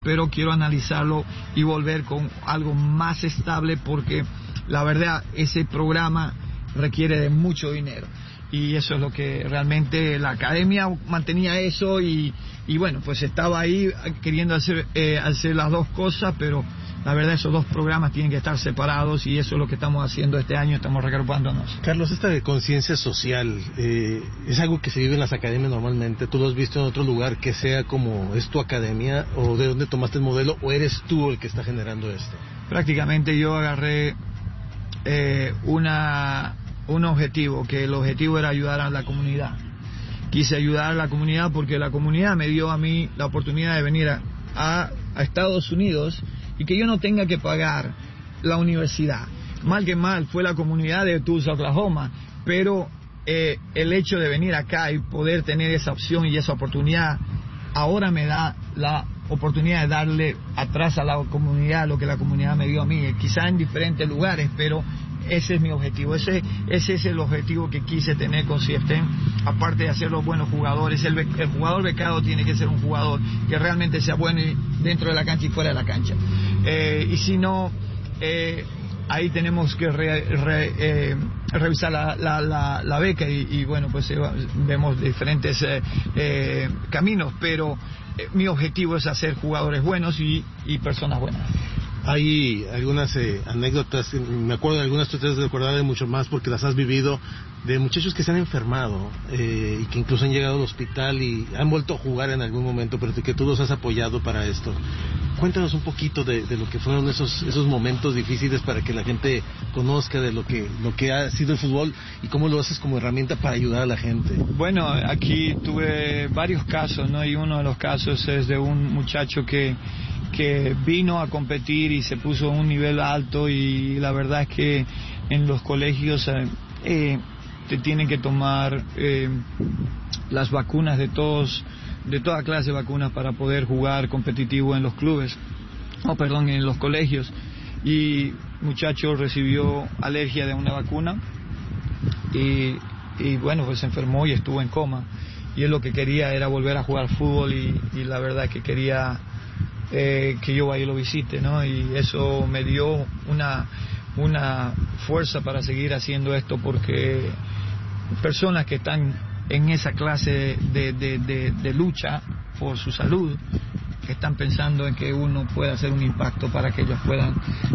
pero quiero analizarlo y volver con algo más estable, porque la verdad ese programa requiere de mucho dinero y eso es lo que realmente la academia mantenía eso y bueno, pues estaba ahí queriendo hacer las dos cosas, pero la verdad esos dos programas tienen que estar separados y eso es lo que estamos haciendo este año, estamos reagrupándonos. Carlos, esta de conciencia social es algo que se vive en las academias normalmente. ¿Tú lo has visto en otro lugar que sea como es tu academia, o de dónde tomaste el modelo, o eres tú el que está generando esto? Prácticamente yo agarré un objetivo, que el objetivo era ayudar a la comunidad. Quise ayudar a la comunidad porque la comunidad me dio a mí la oportunidad de venir a Estados Unidos y que yo no tenga que pagar la universidad. Mal que mal, fue la comunidad de Tulsa, Oklahoma, pero el hecho de venir acá y poder tener esa opción y esa oportunidad, ahora me da la oportunidad de darle atrás a la comunidad lo que la comunidad me dio a mí, quizá en diferentes lugares, pero ese es mi objetivo, ese es el objetivo que quise tener con CFTN, aparte de hacer los buenos jugadores. El jugador becado tiene que ser un jugador que realmente sea bueno dentro de la cancha y fuera de la cancha, y si no, ahí tenemos que revisar la beca y bueno, pues vemos diferentes caminos, pero mi objetivo es hacer jugadores buenos y personas buenas. Hay algunas anécdotas, me acuerdo de algunas, tú te has de acordar de mucho más porque las has vivido, de muchachos que se han enfermado y que incluso han llegado al hospital y han vuelto a jugar en algún momento, pero que tú los has apoyado para esto. Cuéntanos un poquito de lo que fueron esos momentos difíciles para que la gente conozca de lo que ha sido el fútbol y cómo lo haces como herramienta para ayudar a la gente. Bueno, aquí tuve varios casos, ¿no? Y uno de los casos es de un muchacho que vino a competir y se puso a un nivel alto, y la verdad es que en los colegios te tienen que tomar las vacunas de toda clase de vacunas para poder jugar competitivo en los clubes, en los colegios, y muchacho recibió alergia de una vacuna y bueno, pues se enfermó y estuvo en coma, y él lo que quería era volver a jugar fútbol y la verdad que quería que yo vaya y lo visite, ¿no? Y eso me dio una fuerza para seguir haciendo esto, porque personas que están en esa clase de lucha por su salud están pensando en que uno puede hacer un impacto para que ellos puedan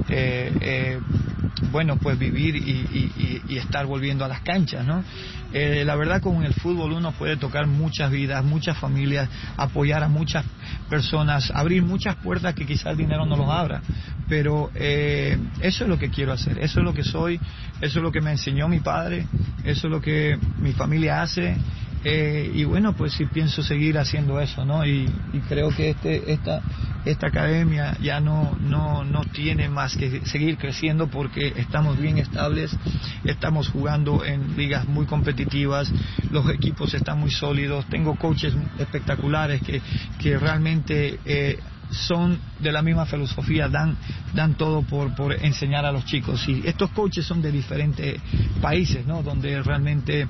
pues vivir y estar volviendo a las canchas, ¿no? La verdad, con el fútbol uno puede tocar muchas vidas, muchas familias, apoyar a muchas personas, abrir muchas puertas que quizás el dinero no los abra, pero eso es lo que quiero hacer, eso es lo que soy, eso es lo que me enseñó mi padre, eso es lo que mi familia hace. Y bueno, pues sí pienso seguir haciendo eso, ¿no? Y creo que esta academia ya no tiene más que seguir creciendo, porque estamos bien estables, estamos jugando en ligas muy competitivas, los equipos están muy sólidos, tengo coaches espectaculares que realmente son de la misma filosofía, dan todo por enseñar a los chicos, y estos coaches son de diferentes países, ¿no? Donde realmente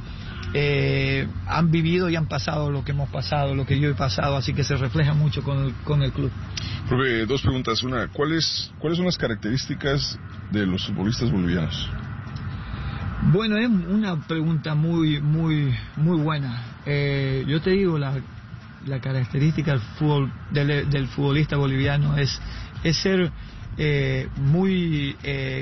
han vivido y han pasado lo que hemos pasado, lo que yo he pasado, así que se refleja mucho con el club. Profe, dos preguntas. Una, ¿cuáles son las características de los futbolistas bolivianos? Bueno, es una pregunta muy buena. Yo te digo, la característica del futbolista boliviano es ser muy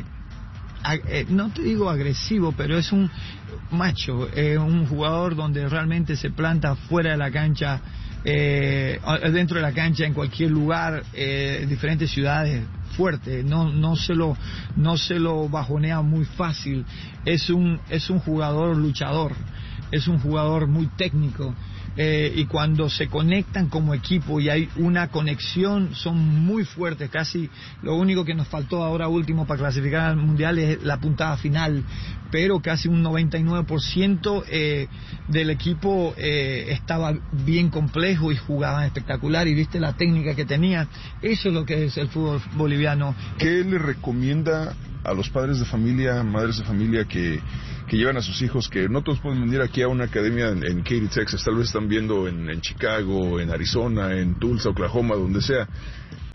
no te digo agresivo, pero es un macho, un jugador donde realmente se planta fuera de la cancha, dentro de la cancha, en cualquier lugar, diferentes ciudades, fuerte, no se lo bajonea muy fácil, es un jugador luchador, es un jugador muy técnico. Y cuando se conectan como equipo y hay una conexión, son muy fuertes. Casi lo único que nos faltó ahora último para clasificar al mundial es la puntada final, pero casi un 99% del equipo estaba bien complejo y jugaban espectacular, y viste la técnica que tenían. Eso es lo que es el fútbol boliviano. ¿Qué le recomienda a los padres de familia, madres de familia que llevan a sus hijos, que no todos pueden venir aquí a una academia en Katy, Texas, tal vez están viendo en Chicago, en Arizona, en Tulsa, Oklahoma, donde sea?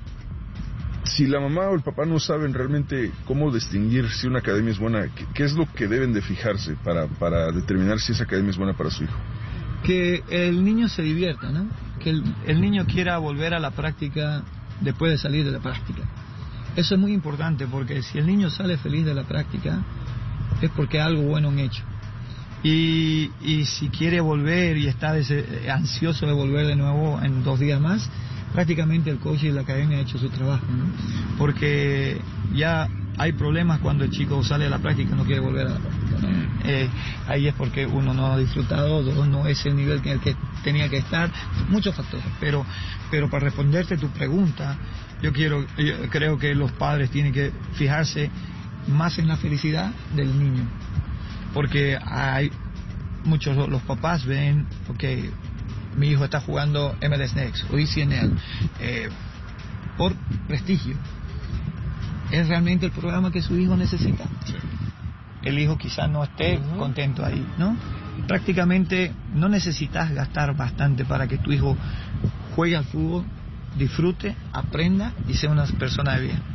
Si la mamá o el papá no saben realmente cómo distinguir si una academia es buena, ¿qué es lo que deben de fijarse para determinar si esa academia es buena para su hijo? Que el niño se divierta, ¿no? Que el niño quiera volver a la práctica después de salir de la práctica. Eso es muy importante, porque si el niño sale feliz de la práctica es porque algo bueno han hecho. Y si quiere volver y está ansioso de volver de nuevo en 2 días más, prácticamente el coach y la academia ha hecho su trabajo, ¿no? Porque ya hay problemas cuando el chico sale de la práctica y no quiere volver a la práctica, ¿no? Ahí es porque uno no ha disfrutado, 2, no es el nivel en el que tenía que estar, muchos factores. Pero para responderte tu pregunta, yo creo que los padres tienen que fijarse más en la felicidad del niño, porque hay muchos, los papás ven, okay, mi hijo está jugando MLS Next o ECNL por prestigio. ¿Es realmente el programa que su hijo necesita? Sí. El hijo quizás no esté contento ahí, ¿no? Prácticamente no necesitas gastar bastante para que tu hijo juegue al fútbol, disfrute, aprenda y sea una persona de bien.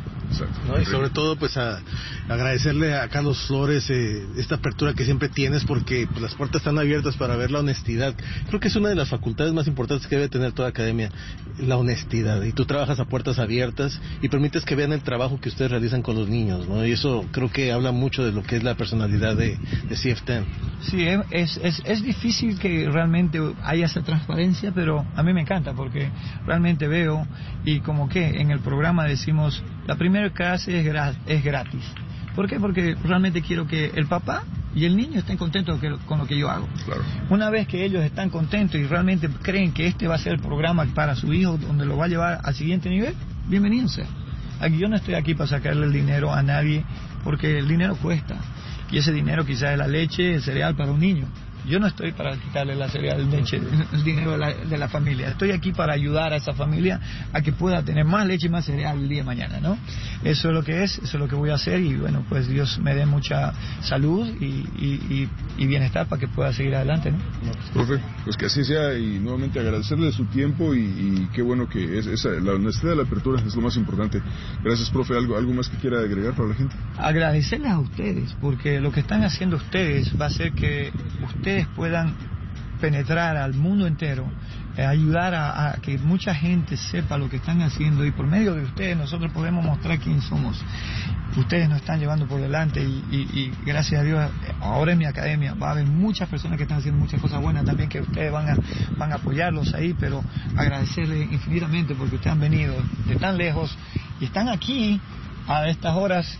¿No? Y sobre todo pues agradecerle a Carlos Flores esta apertura que siempre tienes, porque pues, las puertas están abiertas para ver la honestidad. Creo que es una de las facultades más importantes que debe tener toda academia, la honestidad, y tú trabajas a puertas abiertas y permites que vean el trabajo que ustedes realizan con los niños, ¿no? Y eso creo que habla mucho de lo que es la personalidad de CF10. Sí, es difícil que realmente haya esa transparencia, pero a mí me encanta porque realmente veo, y como que en el programa decimos, la primera clase es gratis. ¿Por qué? Porque realmente quiero que el papá y el niño estén contentos con lo que yo hago. Claro. Una vez que ellos están contentos y realmente creen que este va a ser el programa para su hijo, donde lo va a llevar al siguiente nivel, bienvenido sea. Aquí yo no estoy aquí para sacarle el dinero a nadie, porque el dinero cuesta. Y ese dinero quizás es la leche, el cereal para un niño. Yo no estoy para quitarle la cereal, leche, el dinero de la familia. Estoy aquí para ayudar a esa familia a que pueda tener más leche y más cereal el día de mañana, ¿no? Eso es lo que es, eso es lo que voy a hacer, y bueno, pues Dios me dé mucha salud y bienestar para que pueda seguir adelante, ¿no? Profe, pues que así sea, y nuevamente agradecerle su tiempo y qué bueno que la honestidad de la apertura es lo más importante. Gracias, profe. ¿Algo más que quiera agregar para la gente? Agradecerles a ustedes, porque lo que están haciendo ustedes va a hacer que ustedes puedan penetrar al mundo entero, ayudar a que mucha gente sepa lo que están haciendo, y por medio de ustedes nosotros podemos mostrar quién somos. Ustedes nos están llevando por delante y gracias a Dios ahora en mi academia va a haber muchas personas que están haciendo muchas cosas buenas también, que ustedes van a apoyarlos ahí, pero agradecerles infinitamente porque ustedes han venido de tan lejos y están aquí a estas horas,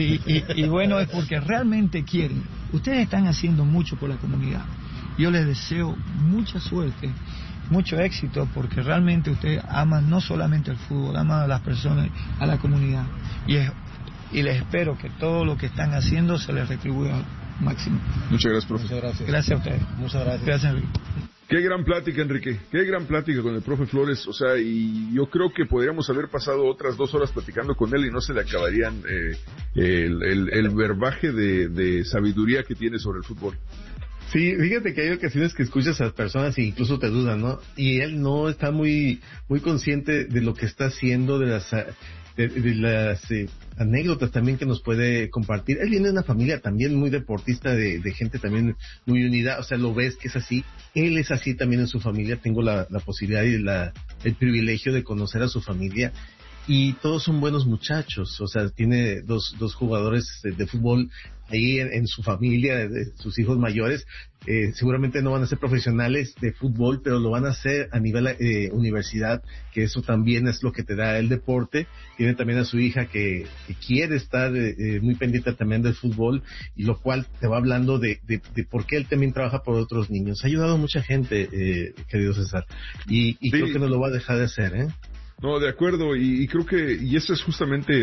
y bueno, es porque realmente quieren. Ustedes están haciendo mucho por la comunidad. Yo les deseo mucha suerte, mucho éxito, porque realmente ustedes aman no solamente el fútbol, aman a las personas, a la comunidad. Y les espero que todo lo que están haciendo se les retribuya al máximo. Muchas gracias, profe. Muchas gracias. Gracias a ustedes. Muchas gracias. Gracias, Enrique. Qué gran plática, Enrique. Qué gran plática con el profe Flores. O sea, y yo creo que podríamos haber pasado otras 2 horas platicando con él y no se le acabarían el verbaje de sabiduría que tiene sobre el fútbol. Sí, fíjate que hay ocasiones que escuchas a las personas e incluso te dudan, ¿no? Y él no está muy consciente de lo que está haciendo, de las anécdotas también que nos puede compartir. Él viene de una familia también muy deportista, de gente también muy unida, o sea, lo ves que es así. Él es así también en su familia. Tengo la posibilidad y el privilegio de conocer a su familia, y todos son buenos muchachos. O sea, tiene dos jugadores de fútbol ahí en su familia, de sus hijos mayores. Seguramente no van a ser profesionales de fútbol, pero lo van a hacer a nivel universidad, que eso también es lo que te da el deporte. Tiene también a su hija que quiere estar muy pendiente también del fútbol, y lo cual te va hablando de por qué él también trabaja por otros niños. Ha ayudado a mucha gente, querido César, y sí, creo que no lo va a dejar de hacer, ¿eh? No, de acuerdo, y creo que eso es justamente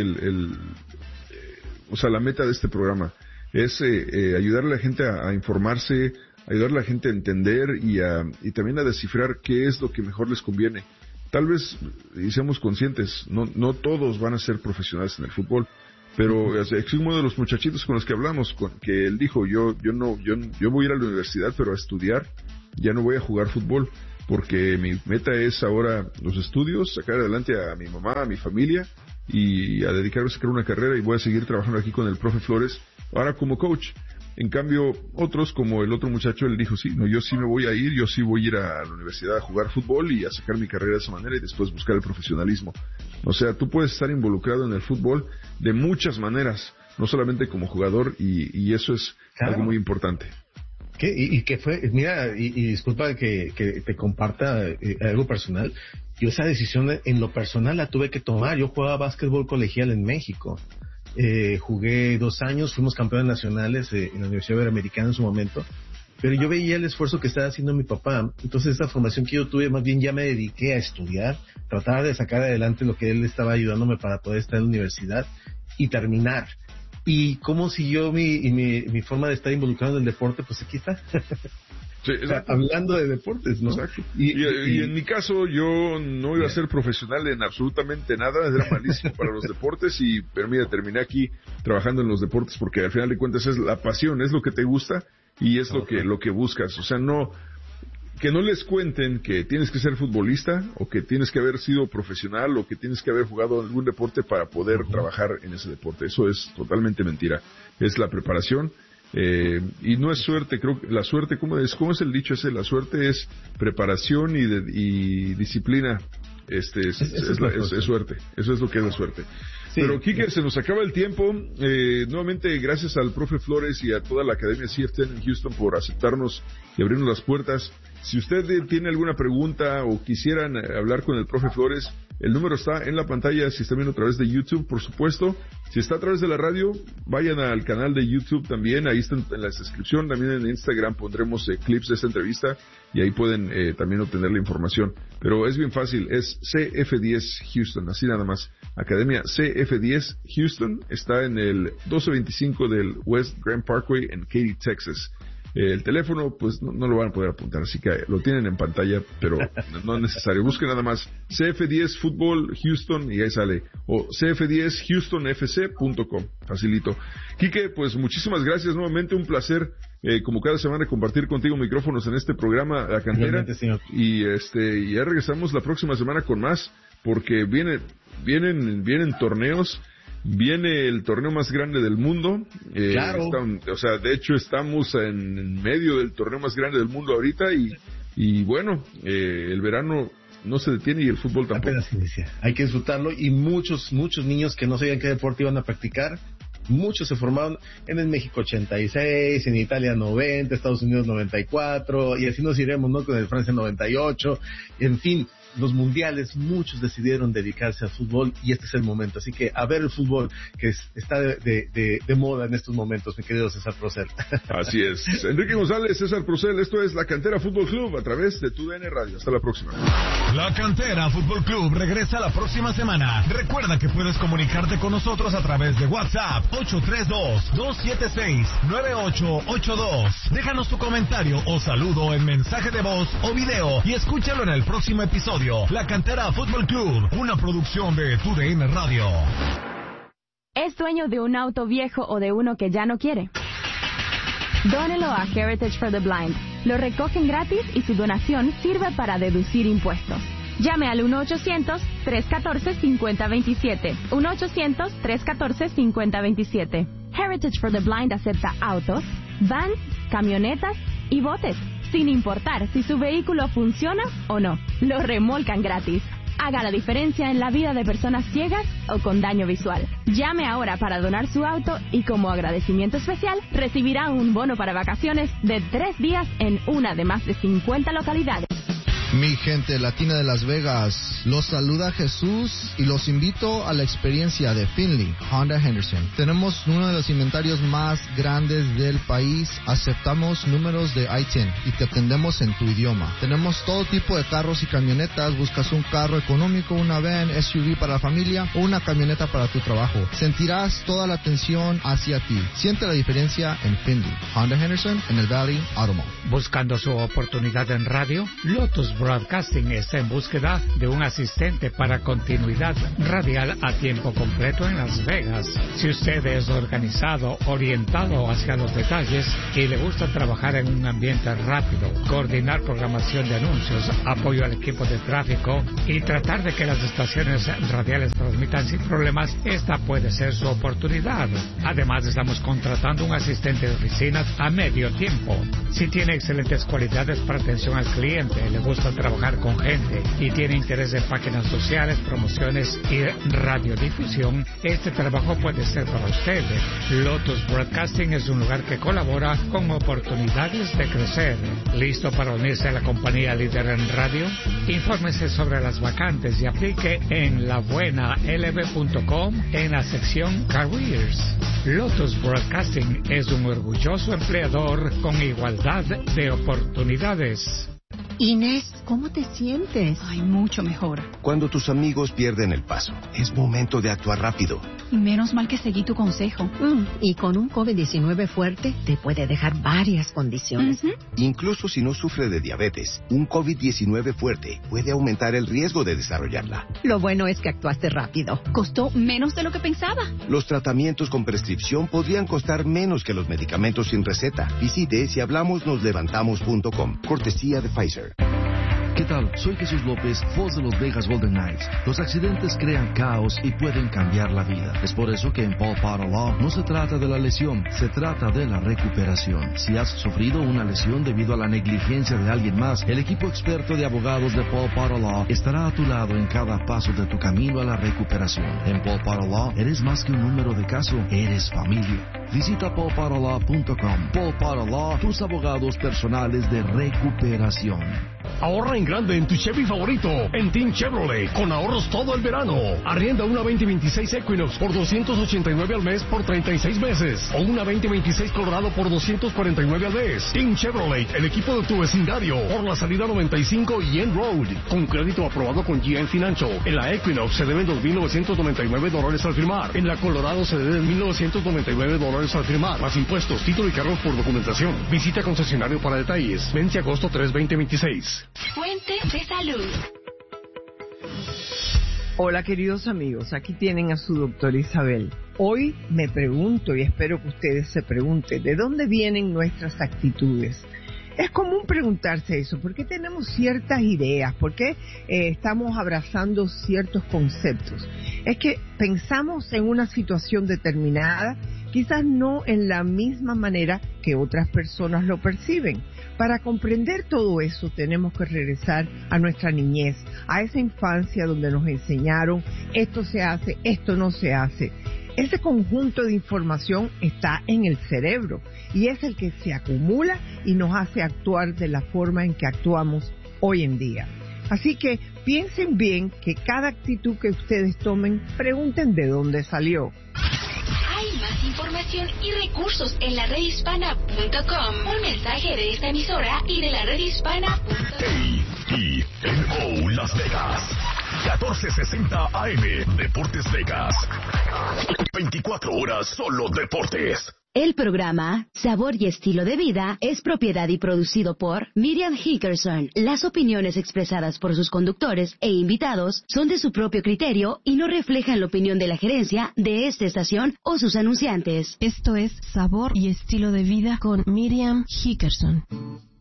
o sea, la meta de este programa, es ayudarle a la gente a informarse, ayudarle a la gente a entender y también a descifrar qué es lo que mejor les conviene. Tal vez, y seamos conscientes, no todos van a ser profesionales en el fútbol, pero es uno de los muchachitos con los que hablamos, que él dijo, yo voy a ir a la universidad, pero a estudiar, ya no voy a jugar fútbol, porque mi meta es ahora los estudios, sacar adelante a mi mamá, a mi familia, y a dedicarme a sacar una carrera, y voy a seguir trabajando aquí con el profe Flores, ahora como coach. En cambio, otros, como el otro muchacho, él dijo, sí, no, yo sí me voy a ir, yo sí voy a ir a la universidad a jugar fútbol y a sacar mi carrera de esa manera y después buscar el profesionalismo. O sea, tú puedes estar involucrado en el fútbol de muchas maneras, no solamente como jugador, y eso es algo muy importante. ¿Qué? ¿Y qué fue? Mira, y disculpa que te comparta algo personal. Yo esa decisión en lo personal la tuve que tomar. Yo jugaba básquetbol colegial en México. Jugué 2 años, fuimos campeones nacionales en la Universidad Iberoamericana en su momento, pero yo veía el esfuerzo que estaba haciendo mi papá. Entonces esta formación que yo tuve, más bien ya me dediqué a estudiar, tratar de sacar adelante lo que él estaba ayudándome para poder estar en la universidad y terminar. Y cómo siguió mi forma de estar involucrado en el deporte, pues aquí está. Sí, o sea, hablando de deportes, ¿no? Exacto. Y en mi caso, yo no iba a ser profesional en absolutamente nada, era malísimo para los deportes, pero mira, terminé aquí trabajando en los deportes porque al final de cuentas es la pasión, es lo que te gusta y es lo que buscas. O sea, que no les cuenten que tienes que ser futbolista o que tienes que haber sido profesional o que tienes que haber jugado en algún deporte para poder trabajar en ese deporte. Eso es totalmente mentira. Es la preparación. Y no es suerte, creo que la suerte, ¿cómo es el dicho ese? La suerte es preparación y disciplina. Es suerte. Eso es lo que es la suerte. Sí. Pero Quique, se nos acaba el tiempo. Nuevamente, gracias al profe Flores y a toda la Academia CF10 en Houston por aceptarnos y abrirnos las puertas. Si usted tiene alguna pregunta o quisieran hablar con el profe Flores, el número está en la pantalla. Si está viendo a través de YouTube, por supuesto. Si está a través de la radio, vayan al canal de YouTube también. Ahí está en la descripción. También en Instagram pondremos clips de esta entrevista y ahí pueden también obtener la información. Pero es bien fácil. Es CF10 Houston, así nada más. Academia CF10 Houston está en el 1225 del West Grand Parkway en Katy, Texas. El teléfono, pues no lo van a poder apuntar, así que lo tienen en pantalla, pero no es necesario. Busquen nada más CF10 Fútbol Houston y ahí sale. O CF10HoustonFC.com. Facilito. Quique, pues muchísimas gracias nuevamente. Un placer, como cada semana, compartir contigo micrófonos en este programa La Cantera. Y ya regresamos la próxima semana con más, porque vienen torneos. Viene el torneo más grande del mundo. Claro. De hecho, estamos en medio del torneo más grande del mundo ahorita y bueno, el verano no se detiene y el fútbol tampoco. Apenas inicia. Hay que disfrutarlo y muchos niños que no sabían qué deporte iban a practicar, muchos se formaron en el México 86, en Italia 90, Estados Unidos 94 y así nos iremos, ¿no? Con el Francia 98, en fin. Los mundiales, muchos decidieron dedicarse al fútbol y este es el momento. Así que a ver el fútbol que está de moda en estos momentos, mi querido César Procel. Así es. Enrique González, César Procel, esto es La Cantera Fútbol Club a través de TUDN Radio. Hasta la próxima. La Cantera Fútbol Club regresa la próxima semana. Recuerda que puedes comunicarte con nosotros a través de WhatsApp 832-276-9882. Déjanos tu comentario o saludo en mensaje de voz o video y escúchalo en el próximo episodio. La Cantera Fútbol Club, una producción de TUDN Radio. ¿Es dueño de un auto viejo o de uno que ya no quiere? Dónelo a Heritage for the Blind. Lo recogen gratis y su donación sirve para deducir impuestos. Llame al 1-800-314-5027. 1-800-314-5027. Heritage for the Blind acepta autos, vans, camionetas y botes, sin importar si su vehículo funciona o no. Lo remolcan gratis. Haga la diferencia en la vida de personas ciegas o con daño visual. Llame ahora para donar su auto y como agradecimiento especial recibirá un bono para vacaciones de 3 días en una de más de 50 localidades. Mi gente latina de Las Vegas, los saluda Jesús y los invito a la experiencia de Finley Honda Henderson. Tenemos uno de los inventarios más grandes del país, aceptamos números de I-10 y te atendemos en tu idioma. Tenemos todo tipo de carros y camionetas, buscas un carro económico, una van, SUV para la familia o una camioneta para tu trabajo. Sentirás toda la atención hacia ti. Siente la diferencia en Finley Honda Henderson en el Valley Automall. Buscando su oportunidad en radio, Lotus Broadcasting está en búsqueda de un asistente para continuidad radial a tiempo completo en Las Vegas. Si usted es organizado, orientado hacia los detalles y le gusta trabajar en un ambiente rápido, coordinar programación de anuncios, apoyo al equipo de tráfico y tratar de que las estaciones radiales transmitan sin problemas, esta puede ser su oportunidad. Además, estamos contratando un asistente de oficinas a medio tiempo. Si tiene excelentes cualidades para atención al cliente, le gusta trabajar con gente y tiene interés en páginas sociales, promociones y radiodifusión, este trabajo puede ser para usted. Lotus Broadcasting es un lugar que colabora con oportunidades de crecer. ¿Listo para unirse a la compañía líder en radio? Infórmese sobre las vacantes y aplique en labuenalb.com en la sección Careers. Lotus Broadcasting es un orgulloso empleador con igualdad de oportunidades. Inés, ¿cómo te sientes? Ay, mucho mejor. Cuando tus amigos pierden el paso, es momento de actuar rápido. Y menos mal que seguí tu consejo. Y con un COVID-19 fuerte, te puede dejar varias condiciones. Incluso si no sufre de diabetes, un COVID-19 fuerte puede aumentar el riesgo de desarrollarla. Lo bueno es que actuaste rápido. Costó menos de lo que pensaba. Los tratamientos con prescripción podrían costar menos que los medicamentos sin receta. Visite sihablamosnosLevantamos.com. Cortesía de Pfizer. ¿Qué tal? Soy Jesús López, voz de los Vegas Golden Knights. Los accidentes crean caos y pueden cambiar la vida. Es por eso que en Paul Potter Law no se trata de la lesión, se trata de la recuperación. Si has sufrido una lesión debido a la negligencia de alguien más, el equipo experto de abogados de Paul Potter Law estará a tu lado en cada paso de tu camino a la recuperación. En Paul Potter Law eres más que un número de caso, eres familia. Visita paulpotterlaw.com. Paul Potter Law, tus abogados personales de recuperación. Ahorra en grande en tu Chevy favorito, en Team Chevrolet, con ahorros todo el verano. Arrienda una 2026 Equinox por $289 al mes por 36 meses. O una 2026 Colorado por $249 al mes. Team Chevrolet, el equipo de tu vecindario, por la salida 95 y End Road. Con crédito aprobado con GM Financial. En la Equinox se deben $2,999 al firmar. En la Colorado se deben $1,999 al firmar. Más impuestos, título y cargos por documentación. Visita concesionario para detalles. Vence agosto 3, 2026. Fuente de salud. Hola queridos amigos, aquí tienen a su doctora Isabel. Hoy me pregunto y espero que ustedes se pregunten, ¿de dónde vienen nuestras actitudes? Es común preguntarse eso, ¿por qué tenemos ciertas ideas? ¿Por qué estamos abrazando ciertos conceptos? Es que pensamos en una situación determinada, quizás no en la misma manera que otras personas lo perciben. Para comprender todo eso tenemos que regresar a nuestra niñez, a esa infancia donde nos enseñaron esto se hace, esto no se hace. Ese conjunto de información está en el cerebro y es el que se acumula y nos hace actuar de la forma en que actuamos hoy en día. Así que piensen bien que cada actitud que ustedes tomen, pregunten de dónde salió. Hay más información y recursos en la redhispana.com. Un mensaje de esta emisora y de la redhispana.com. KINO Las Vegas 1460 AM Deportes Vegas. 24 horas solo deportes. El programa Sabor y Estilo de Vida es propiedad y producido por Miriam Hickerson. Las opiniones expresadas por sus conductores e invitados son de su propio criterio y no reflejan la opinión de la gerencia de esta estación o sus anunciantes. Esto es Sabor y Estilo de Vida con Miriam Hickerson.